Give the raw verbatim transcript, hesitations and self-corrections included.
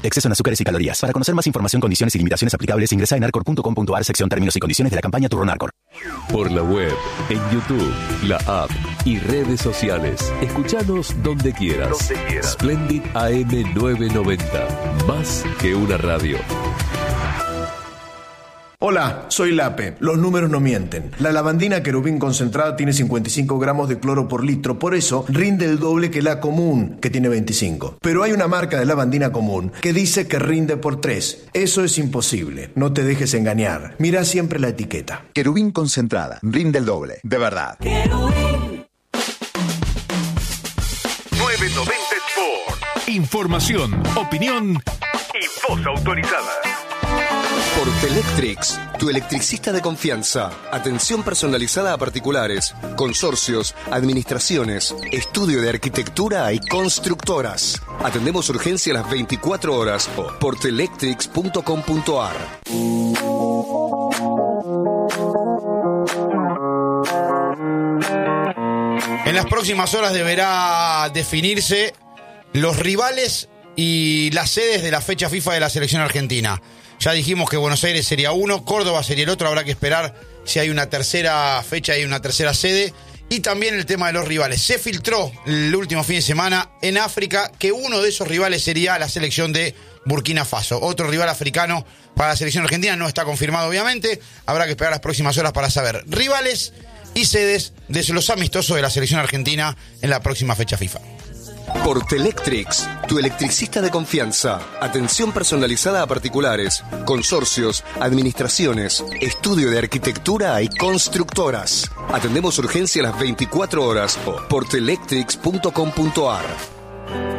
Exceso en azúcares y calorías. Para conocer más información, condiciones y limitaciones aplicables, ingresa en arcor punto com punto ar, sección términos y condiciones de la campaña Turrón Arcor. Por la web, en YouTube, la app y redes sociales. Escuchanos donde quieras. Donde quieras. Splendid A M novecientos noventa. Más que una radio. Hola, soy Lape. Los números no mienten. La lavandina querubín concentrada tiene cincuenta y cinco gramos de cloro por litro, por eso rinde el doble que la común, que tiene veinticinco. Pero hay una marca de lavandina común que dice que rinde por tres. Eso es imposible. No te dejes engañar. Mira siempre la etiqueta. Querubín concentrada. Rinde el doble. De verdad. Querubín. novecientos noventa Sport. Información, opinión y voz autorizada. Portelectrics, tu electricista de confianza. Atención personalizada a particulares, consorcios, administraciones, estudio de arquitectura y constructoras. Atendemos urgencia a las veinticuatro horas. portelectrics punto com punto ar. En las próximas horas deberá definirse los rivales y las sedes de la fecha FIFA de la selección argentina. Ya dijimos que Buenos Aires sería uno, Córdoba sería el otro, habrá que esperar si hay una tercera fecha y una tercera sede. Y también el tema de los rivales. Se filtró el último fin de semana en África que uno de esos rivales sería la selección de Burkina Faso. Otro rival africano para la selección argentina no está confirmado, obviamente. Habrá que esperar las próximas horas para saber rivales y sedes de los amistosos de la selección argentina en la próxima fecha FIFA. Portelectrics, tu electricista de confianza. Atención personalizada a particulares, consorcios, administraciones, estudio de arquitectura y constructoras. Atendemos urgencia a las veinticuatro horas. portelectrics punto com punto ar.